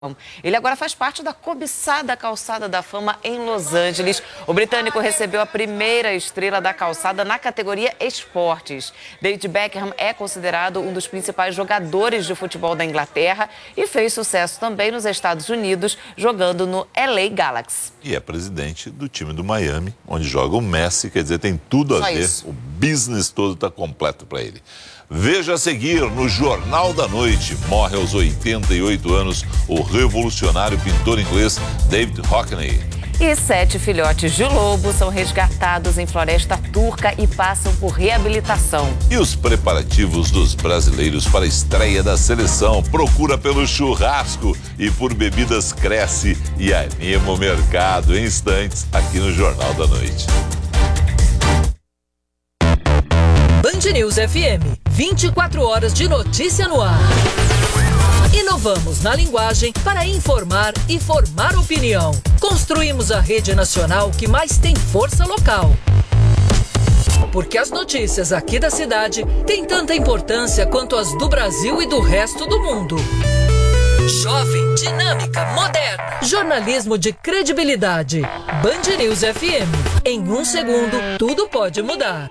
Ele agora faz parte da cobiçada Calçada da Fama em Los Angeles. O britânico recebeu a primeira estrela da calçada na categoria esportes. David Beckham é considerado um dos principais jogadores de futebol da Inglaterra e fez sucesso também nos Estados Unidos, jogando no LA Galaxy. E é presidente do time do Miami, onde joga o Messi, quer dizer, tem tudo a ver. O business todo está completo para ele. Veja a seguir no Jornal da Noite. Morre aos 88 anos o revolucionário pintor inglês David Hockney. E 7 filhotes de lobo são resgatados em floresta turca e passam por reabilitação. E os preparativos dos brasileiros para a estreia da seleção. Procura pelo churrasco e por bebidas cresce e anima o mercado em instantes aqui no Jornal da Noite. Band News FM, 24 horas de notícia no ar. Inovamos na linguagem para informar e formar opinião. Construímos a rede nacional que mais tem força local. Porque as notícias aqui da cidade têm tanta importância quanto as do Brasil e do resto do mundo. Jovem, dinâmica, moderna. Jornalismo de credibilidade. Band News FM. Em 1 segundo, tudo pode mudar.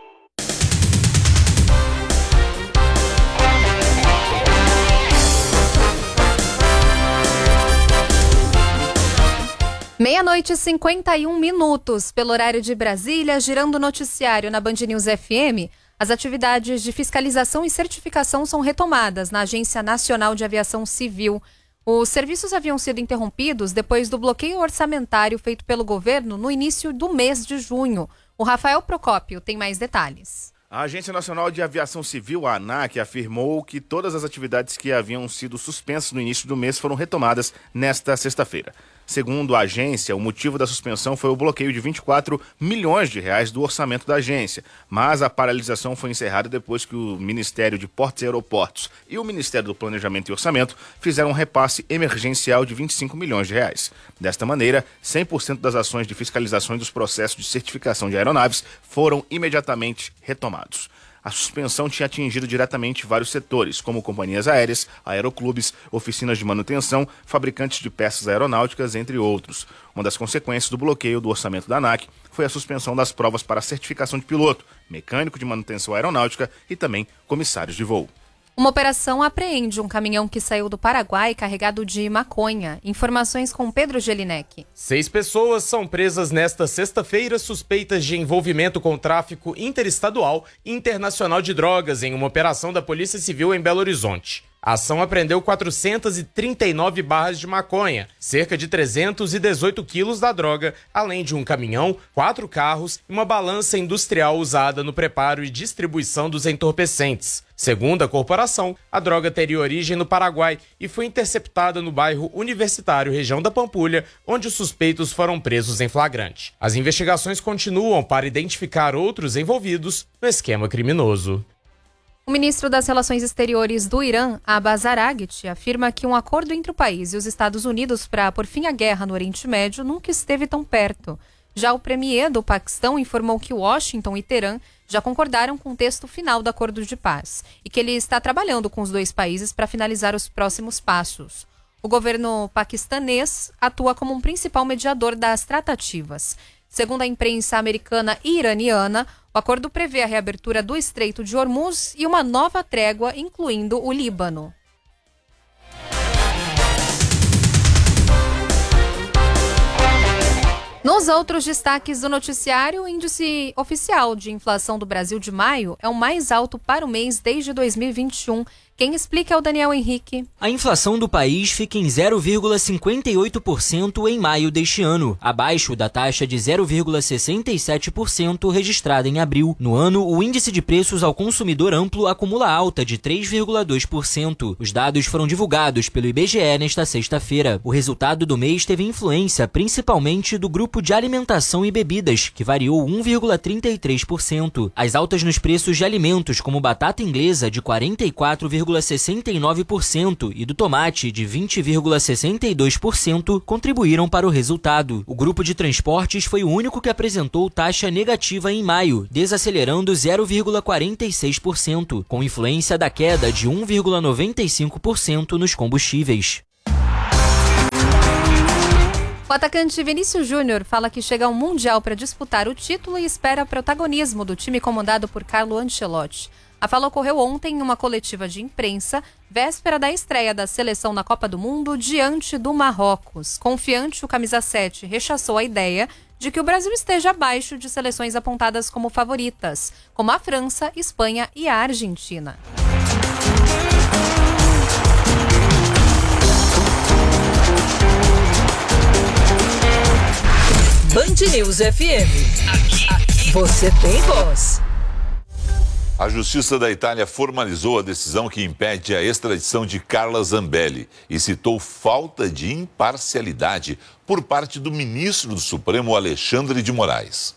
Meia-noite e 51 minutos, pelo horário de Brasília, girando o noticiário na Band News FM. As atividades de fiscalização e certificação são retomadas na Agência Nacional de Aviação Civil. Os serviços haviam sido interrompidos depois do bloqueio orçamentário feito pelo governo no início do mês de junho. O Rafael Procópio tem mais detalhes. A Agência Nacional de Aviação Civil, a ANAC, afirmou que todas as atividades que haviam sido suspensas no início do mês foram retomadas nesta sexta-feira. Segundo a agência, o motivo da suspensão foi o bloqueio de 24 milhões de reais do orçamento da agência, mas a paralisação foi encerrada depois que o Ministério de Portos e Aeroportos e o Ministério do Planejamento e Orçamento fizeram um repasse emergencial de 25 milhões de reais. Desta maneira, 100% das ações de fiscalização e dos processos de certificação de aeronaves foram imediatamente retomados. A suspensão tinha atingido diretamente vários setores, como companhias aéreas, aeroclubes, oficinas de manutenção, fabricantes de peças aeronáuticas, entre outros. Uma das consequências do bloqueio do orçamento da ANAC foi a suspensão das provas para a certificação de piloto, mecânico de manutenção aeronáutica e também comissários de voo. Uma operação apreende um caminhão que saiu do Paraguai carregado de maconha. Informações com Pedro Gelinek. 6 pessoas são presas nesta sexta-feira suspeitas de envolvimento com tráfico interestadual e internacional de drogas em uma operação da Polícia Civil em Belo Horizonte. A ação apreendeu 439 barras de maconha, cerca de 318 quilos da droga, além de um caminhão, 4 carros e uma balança industrial usada no preparo e distribuição dos entorpecentes. Segundo a corporação, a droga teria origem no Paraguai e foi interceptada no bairro Universitário, região da Pampulha, onde os suspeitos foram presos em flagrante. As investigações continuam para identificar outros envolvidos no esquema criminoso. O ministro das Relações Exteriores do Irã, Abbas Araghchi, afirma que um acordo entre o país e os Estados Unidos para pôr fim à guerra no Oriente Médio nunca esteve tão perto. Já o premier do Paquistão informou que Washington e Teherã já concordaram com o texto final do acordo de paz e que ele está trabalhando com os dois países para finalizar os próximos passos. O governo paquistanês atua como um principal mediador das tratativas. Segundo a imprensa americana e iraniana, o acordo prevê a reabertura do Estreito de Hormuz e uma nova trégua, incluindo o Líbano. Nos outros destaques do noticiário, o índice oficial de inflação do Brasil de maio é o mais alto para o mês desde 2021. Quem explica é o Daniel Henrique. A inflação do país fica em 0,58% em maio deste ano, abaixo da taxa de 0,67% registrada em abril. No ano, o índice de preços ao consumidor amplo acumula alta de 3,2%. Os dados foram divulgados pelo IBGE nesta sexta-feira. O resultado do mês teve influência principalmente do grupo de alimentação e bebidas, que variou 1,33%. As altas nos preços de alimentos, como batata inglesa, de 44,69% e do tomate, de 20,62%, contribuíram para o resultado. O grupo de transportes foi o único que apresentou taxa negativa em maio, desacelerando 0,46%, com influência da queda de 1,95% nos combustíveis. O atacante Vinícius Júnior fala que chega ao Mundial para disputar o título e espera protagonismo do time comandado por Carlo Ancelotti. A fala ocorreu ontem em uma coletiva de imprensa, véspera da estreia da seleção na Copa do Mundo diante do Marrocos. Confiante, o camisa 7 rechaçou a ideia de que o Brasil esteja abaixo de seleções apontadas como favoritas, como a França, Espanha e a Argentina. Band News FM. Aqui você tem voz. A Justiça da Itália formalizou a decisão que impede a extradição de Carla Zambelli e citou falta de imparcialidade por parte do ministro do Supremo, Alexandre de Moraes.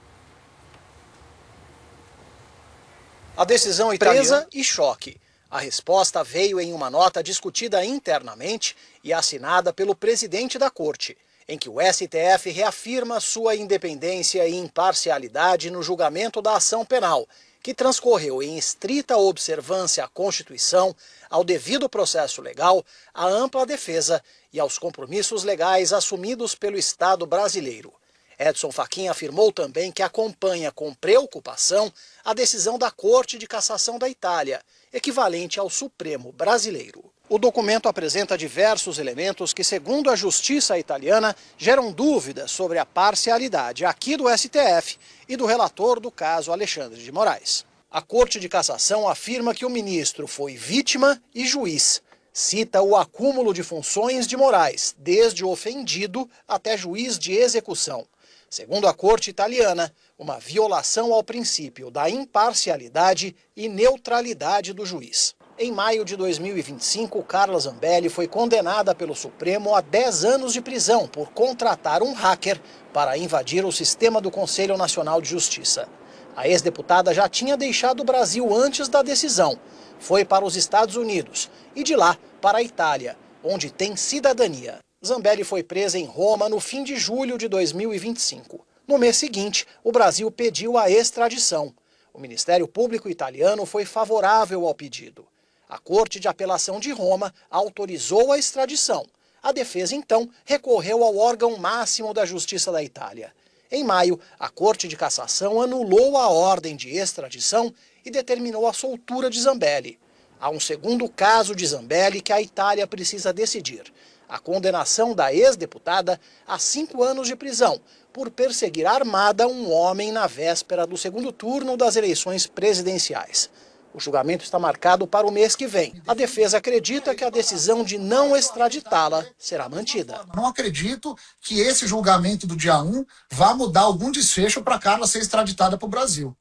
A decisão italiana e choque. A resposta veio em uma nota discutida internamente e assinada pelo presidente da corte, em que o STF reafirma sua independência e imparcialidade no julgamento da ação penal, que transcorreu em estrita observância à Constituição, ao devido processo legal, à ampla defesa e aos compromissos legais assumidos pelo Estado brasileiro. Edson Fachin afirmou também que acompanha com preocupação a decisão da Corte de Cassação da Itália, equivalente ao Supremo brasileiro. O documento apresenta diversos elementos que, segundo a Justiça italiana, geram dúvidas sobre a parcialidade aqui do STF e do relator do caso, Alexandre de Moraes. A Corte de Cassação afirma que o ministro foi vítima e juiz. Cita o acúmulo de funções de Moraes, desde o ofendido até juiz de execução. Segundo a Corte italiana, uma violação ao princípio da imparcialidade e neutralidade do juiz. Em maio de 2025, Carla Zambelli foi condenada pelo Supremo a 10 anos de prisão por contratar um hacker para invadir o sistema do Conselho Nacional de Justiça. A ex-deputada já tinha deixado o Brasil antes da decisão. Foi para os Estados Unidos e de lá para a Itália, onde tem cidadania. Zambelli foi presa em Roma no fim de julho de 2025. No mês seguinte, o Brasil pediu a extradição. O Ministério Público italiano foi favorável ao pedido. A Corte de Apelação de Roma autorizou a extradição. A defesa, então, recorreu ao órgão máximo da Justiça da Itália. Em maio, a Corte de Cassação anulou a ordem de extradição e determinou a soltura de Zambelli. Há um segundo caso de Zambelli que a Itália precisa decidir: a condenação da ex-deputada a 5 anos de prisão por perseguir armada um homem na véspera do segundo turno das eleições presidenciais. O julgamento está marcado para o mês que vem. A defesa acredita que a decisão de não extraditá-la será mantida. Não acredito que esse julgamento do dia 1 vá mudar algum desfecho para Carla ser extraditada para o Brasil.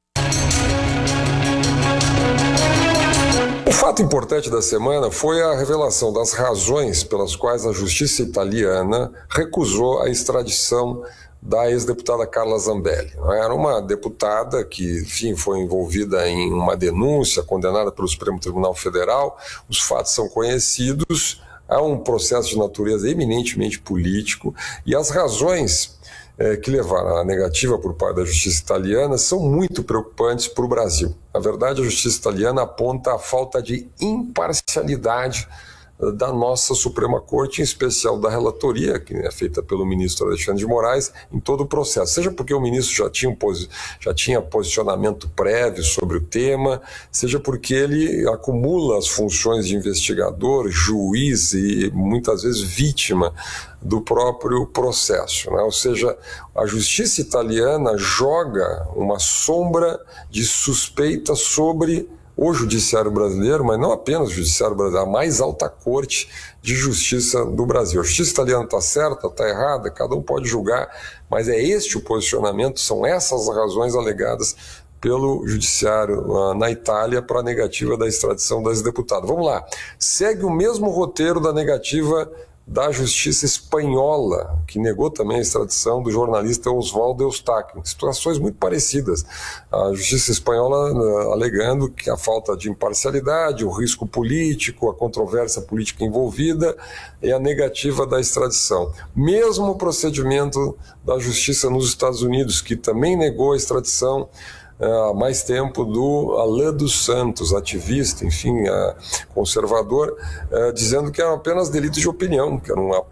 O fato importante da semana foi a revelação das razões pelas quais a justiça italiana recusou a extradição da ex-deputada Carla Zambelli. Era uma deputada que, enfim, foi envolvida em uma denúncia, condenada pelo Supremo Tribunal Federal. Os fatos são conhecidos, há um processo de natureza eminentemente político e as razões que levaram à negativa por parte da justiça italiana são muito preocupantes para o Brasil. Na verdade, a justiça italiana aponta a falta de imparcialidade da nossa Suprema Corte, em especial da relatoria, que é feita pelo ministro Alexandre de Moraes, em todo o processo. Seja porque o ministro já tinha posicionamento prévio sobre o tema, seja porque ele acumula as funções de investigador, juiz e muitas vezes vítima do próprio processo, né? Ou seja, a justiça italiana joga uma sombra de suspeita sobre o judiciário brasileiro, mas não apenas o judiciário brasileiro, a mais alta corte de justiça do Brasil. A justiça italiana está certa, está errada, cada um pode julgar, mas é este o posicionamento, são essas as razões alegadas pelo judiciário na Itália para a negativa da extradição das deputadas. Vamos lá, segue o mesmo roteiro da negativa da justiça espanhola, que negou também a extradição do jornalista Oswaldo Eustáquio. Situações muito parecidas. A justiça espanhola alegando que a falta de imparcialidade, o risco político, a controvérsia política envolvida e a negativa da extradição. Mesmo procedimento da justiça nos Estados Unidos, que também negou a extradição há mais tempo do Alain dos Santos, ativista, enfim, conservador, dizendo que eram apenas delitos de opinião, que eram